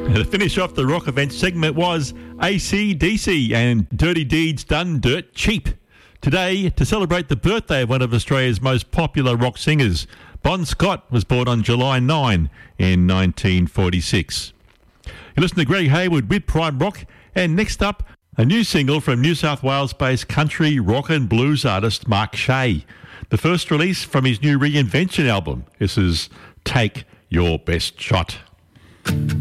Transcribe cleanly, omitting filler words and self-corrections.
To finish off the rock event segment was AC/DC and Dirty Deeds Done Dirt Cheap. Today, to celebrate the birthday of one of Australia's most popular rock singers, Bon Scott was born on July 9 in 1946. You listen to Greg Hayward with Prime Rock, and next up, a new single from New South Wales-based country rock and blues artist Mark Shea. The first release from his new Reinvention album. This is Take Your Best Shot.